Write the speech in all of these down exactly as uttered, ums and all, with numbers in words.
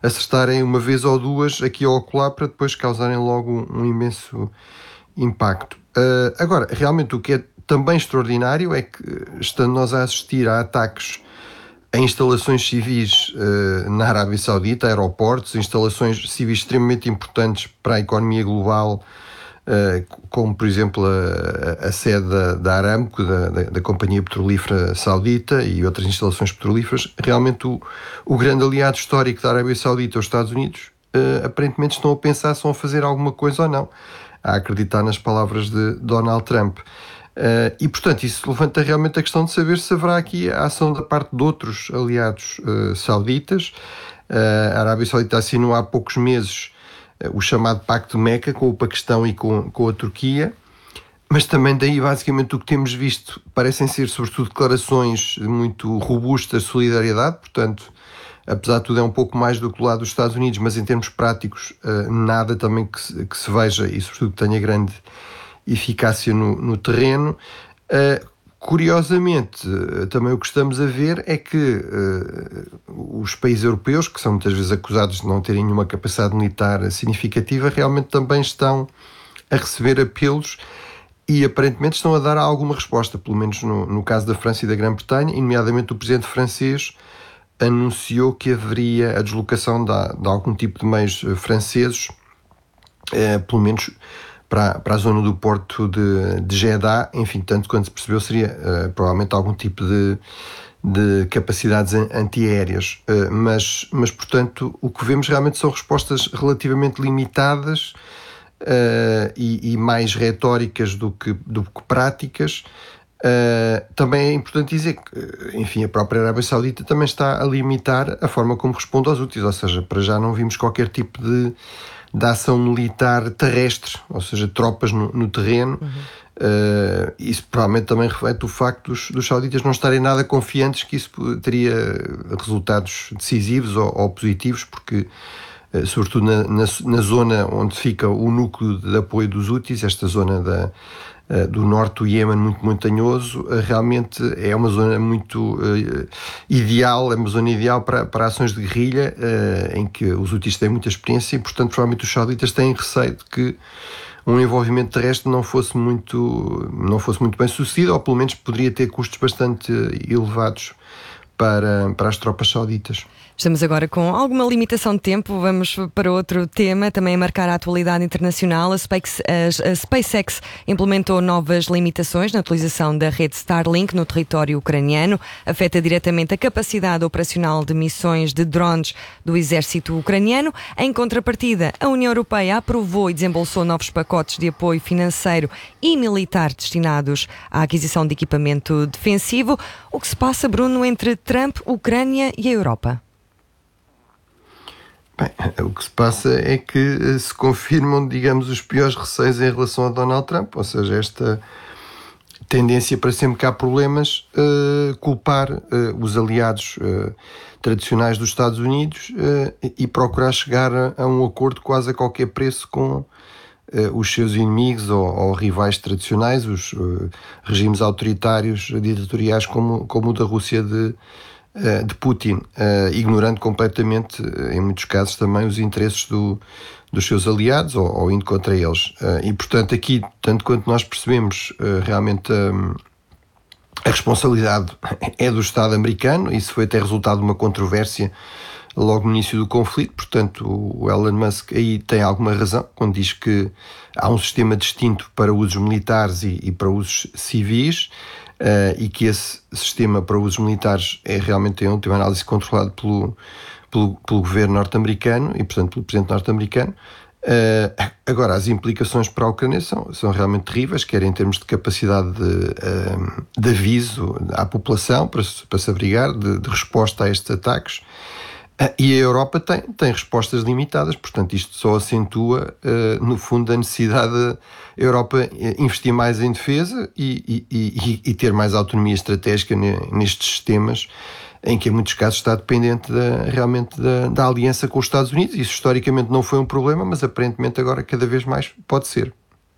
acertarem uma vez ou duas aqui ou acolá para depois causarem logo um, um imenso impacto. Uh, agora, realmente o que é também extraordinário é que, estando nós a assistir a ataques a instalações civis uh, na Arábia Saudita, aeroportos, instalações civis extremamente importantes para a economia global, uh, como por exemplo a, a sede da, da Aramco, da, da, da Companhia Petrolífera Saudita, e outras instalações petrolíferas, realmente o, o grande aliado histórico da Arábia Saudita, os Estados Unidos, uh, aparentemente estão a pensar se vão fazer alguma coisa ou não, a acreditar nas palavras de Donald Trump. Uh, e, portanto, isso levanta realmente a questão de saber se haverá aqui a ação da parte de outros aliados uh, sauditas. Uh, a Arábia Saudita assinou há poucos meses uh, o chamado Pacto de Meca com o Paquistão e com, com a Turquia, mas também daí basicamente o que temos visto parecem ser sobretudo declarações muito robustas de solidariedade. Portanto, apesar de tudo é um pouco mais do que o lado dos Estados Unidos, mas em termos práticos uh, nada também que se, que se veja e sobretudo que tenha grande eficácia no, no terreno. Uh, curiosamente, uh, também o que estamos a ver é que uh, os países europeus, que são muitas vezes acusados de não terem nenhuma capacidade militar significativa, realmente também estão a receber apelos e aparentemente estão a dar alguma resposta, pelo menos no, no caso da França e da Grã-Bretanha, e nomeadamente o presidente francês anunciou que haveria a deslocação de, de algum tipo de meios franceses, uh, pelo menos Para, para a zona do porto de, de Jeddah, enfim, tanto quanto se percebeu, seria uh, provavelmente algum tipo de, de capacidades antiaéreas. Uh, mas, mas, portanto, o que vemos realmente são respostas relativamente limitadas uh, e, e mais retóricas do que, do que práticas. Uh, também é importante dizer que, enfim, a própria Arábia Saudita também está a limitar a forma como responde aos úteis, ou seja, para já não vimos qualquer tipo de da ação militar terrestre, ou seja, tropas no, no terreno. Uhum. Uh, isso provavelmente também reflete o facto dos, dos sauditas não estarem nada confiantes que isso teria resultados decisivos ou, ou positivos, porque, uh, sobretudo na, na, na zona onde fica o núcleo de apoio dos Houthis, esta zona da, uh, do norte do Iémen, muito montanhoso, uh, realmente é uma zona muito uh, ideal, é uma zona ideal para, para ações de guerrilha, uh, em que os Houthis têm muita experiência e, portanto, provavelmente os sauditas têm receio de que um envolvimento terrestre não fosse muito, não fosse muito bem sucedido, ou pelo menos poderia ter custos bastante elevados para, para as tropas sauditas. Estamos agora com alguma limitação de tempo, vamos para outro tema, também a marcar a atualidade internacional. A, Space, a, a SpaceX implementou novas limitações na utilização da rede Starlink no território ucraniano. Afeta diretamente a capacidade operacional de missões de drones do exército ucraniano. Em contrapartida, a União Europeia aprovou e desembolsou novos pacotes de apoio financeiro e militar destinados à aquisição de equipamento defensivo. O que se passa, Bruno, entre Trump, Ucrânia e a Europa? Bem, o que se passa é que se confirmam, digamos, os piores receios em relação a Donald Trump, ou seja, esta tendência para sempre que há problemas, uh, culpar uh, os aliados uh, tradicionais dos Estados Unidos uh, e procurar chegar a, a um acordo quase a qualquer preço com uh, os seus inimigos ou, ou rivais tradicionais, os uh, regimes autoritários, ditatoriais como, como o da Rússia de de Putin, uh, ignorando completamente, uh, em muitos casos também, os interesses do, dos seus aliados ou, ou indo contra eles. Uh, e, portanto, aqui, tanto quanto nós percebemos, uh, realmente um, a responsabilidade é do Estado americano. Isso foi até resultado de uma controvérsia logo no início do conflito. Portanto, o Elon Musk aí tem alguma razão quando diz que há um sistema distinto para usos militares e, e para usos civis. Uh, e que esse sistema para usos militares é realmente, em última análise, controlado pelo, pelo, pelo governo norte-americano e, portanto, pelo presidente norte-americano. Uh, agora, as implicações para a Ucrânia são, são realmente terríveis, quer em termos de capacidade de, uh, de aviso à população para se, para se abrigar, de, de resposta a estes ataques. Uh, e a Europa tem, tem respostas limitadas, portanto isto só acentua, uh, no fundo, a necessidade da Europa investir mais em defesa e, e, e, e ter mais autonomia estratégica nestes sistemas, em que em muitos casos está dependente da, realmente da, da aliança com os Estados Unidos. Isso historicamente não foi um problema, mas aparentemente agora cada vez mais pode ser.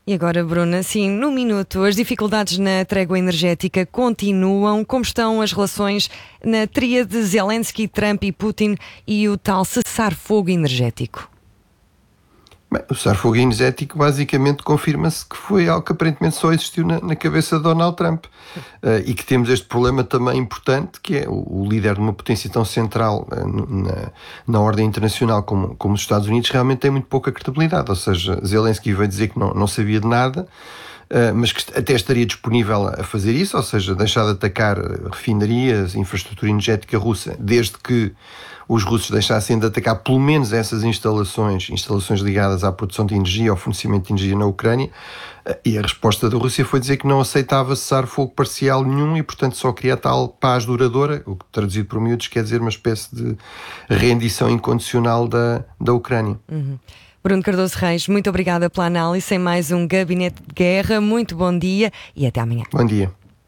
E agora, Bruna, assim, no minuto, as dificuldades na trégua energética continuam. Como estão as relações na tríade Zelensky, Trump e Putin e o tal cessar-fogo energético? Bem, o cessar-fogo energético basicamente confirma-se que foi algo que aparentemente só existiu na, na cabeça de Donald Trump. Uh, e que temos este problema também importante, que é o, o líder de uma potência tão central uh, na, na ordem internacional como, como os Estados Unidos realmente tem muito pouca credibilidade. Ou seja, Zelensky veio dizer que não, não sabia de nada, uh, mas que até estaria disponível a fazer isso, ou seja, deixar de atacar refinarias, infraestrutura energética russa, desde que os russos deixassem de atacar pelo menos essas instalações, instalações ligadas à produção de energia, ao fornecimento de energia na Ucrânia, e a resposta da Rússia foi dizer que não aceitava cessar fogo parcial nenhum e, portanto, só queria tal paz duradoura, o que traduzido por miúdos quer dizer uma espécie de rendição incondicional da, da Ucrânia. Uhum. Bruno Cardoso Reis, muito obrigada pela análise, sem mais um Gabinete de Guerra, muito bom dia e até amanhã. Bom dia.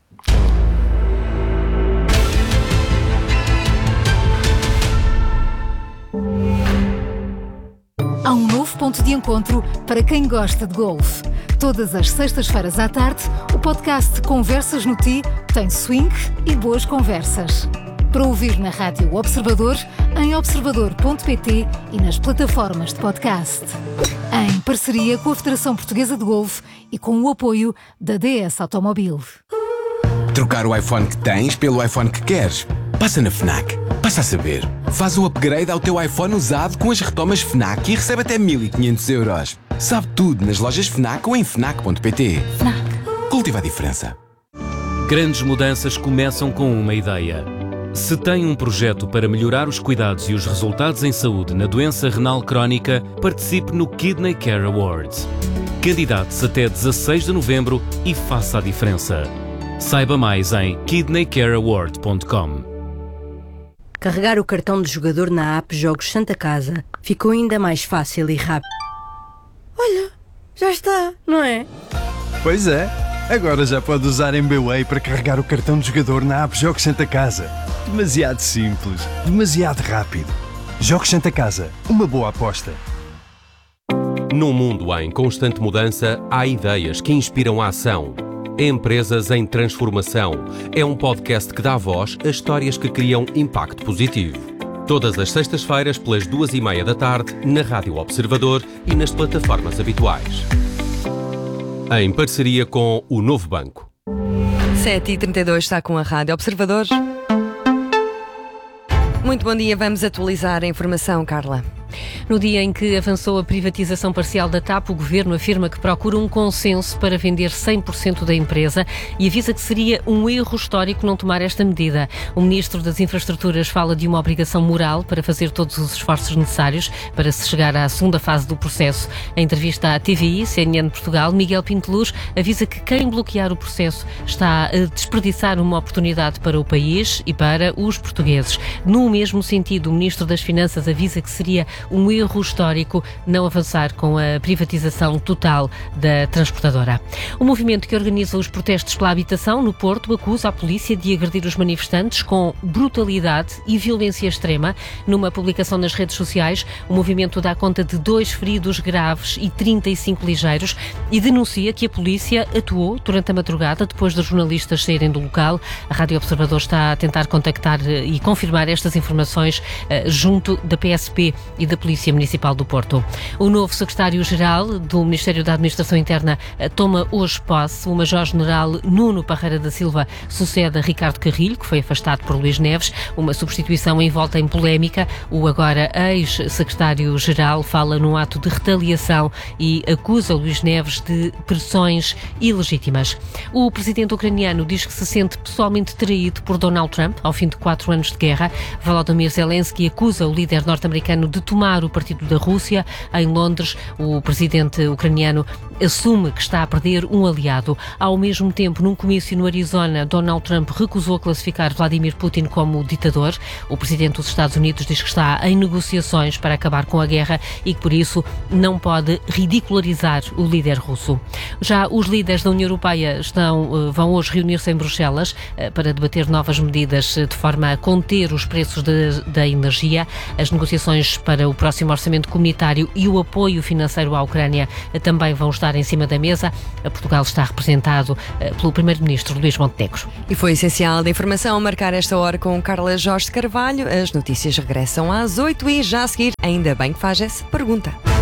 Há um novo ponto de encontro para quem gosta de golfe. Todas as sextas-feiras à tarde, o podcast Conversas no Ti tem swing e boas conversas. Para ouvir na Rádio Observador, em observador ponto pt e nas plataformas de podcast. Em parceria com a Federação Portuguesa de Golfe e com o apoio da D S Automobil. Trocar o iPhone que tens pelo iPhone que queres? Passa na FNAC. Passa a saber. Faz o upgrade ao teu iPhone usado com as retomas FNAC e recebe até mil e quinhentos euros. Sabe tudo nas lojas FNAC ou em fnac ponto pt. FNAC. Cultiva a diferença. Grandes mudanças começam com uma ideia. Se tem um projeto para melhorar os cuidados e os resultados em saúde na doença renal crónica, participe no Kidney Care Awards. Candidate-se até dezasseis de novembro e faça a diferença. Saiba mais em kidney care award ponto com. Carregar o cartão de jogador na app Jogos Santa Casa ficou ainda mais fácil e rápido. Olha, já está, não é? Pois é, agora já pode usar M B Way para carregar o cartão de jogador na app Jogos Santa Casa. Demasiado simples, demasiado rápido. Jogos Santa Casa, uma boa aposta. Num mundo em constante mudança, há ideias que inspiram a ação. Empresas em Transformação é um podcast que dá voz a histórias que criam impacto positivo. Todas as sextas-feiras, pelas duas e meia da tarde, na Rádio Observador e nas plataformas habituais. Em parceria com o Novo Banco. sete e trinta e dois está com a Rádio Observador. Muito bom dia, vamos atualizar a informação, Carla. No dia em que avançou a privatização parcial da TAP, o Governo afirma que procura um consenso para vender cem por cento da empresa e avisa que seria um erro histórico não tomar esta medida. O Ministro das Infraestruturas fala de uma obrigação moral para fazer todos os esforços necessários para se chegar à segunda fase do processo. Em entrevista à T V I, C N N Portugal, Miguel Pinteluz avisa que quem bloquear o processo está a desperdiçar uma oportunidade para o país e para os portugueses. No mesmo sentido, o Ministro das Finanças avisa que seria um erro histórico não avançar com a privatização total da transportadora. O movimento que organiza os protestos pela habitação no Porto acusa a polícia de agredir os manifestantes com brutalidade e violência extrema. Numa publicação nas redes sociais, o movimento dá conta de dois feridos graves e trinta e cinco ligeiros e denuncia que a polícia atuou durante a madrugada depois dos jornalistas saírem do local. A Rádio Observador está a tentar contactar e confirmar estas informações uh, junto da P S P e da Polícia Municipal do Porto. O novo secretário-geral do Ministério da Administração Interna toma hoje posse. O Major-General Nuno Parreira da Silva sucede a Ricardo Carrilho, que foi afastado por Luís Neves, uma substituição envolta em polémica. O agora ex-secretário-geral fala num ato de retaliação e acusa Luís Neves de pressões ilegítimas. O presidente ucraniano diz que se sente pessoalmente traído por Donald Trump ao fim de quatro anos de guerra. Volodymyr Zelensky acusa o líder norte-americano de tomar o partido da Rússia. Em Londres, o presidente ucraniano assume que está a perder um aliado. Ao mesmo tempo, num comício no Arizona, Donald Trump recusou classificar Vladimir Putin como ditador. O presidente dos Estados Unidos diz que está em negociações para acabar com a guerra e que, por isso, não pode ridicularizar o líder russo. Já os líderes da União Europeia estão, vão hoje reunir-se em Bruxelas para debater novas medidas de forma a conter os preços de, da energia. As negociações para para o próximo orçamento comunitário e o apoio financeiro à Ucrânia também vão estar em cima da mesa. Portugal está representado pelo primeiro-ministro Luís Montenegro. E foi essencial da informação marcar esta hora com Carla Jorge Carvalho. As notícias regressam às oito e já a seguir, ainda bem que faz essa pergunta.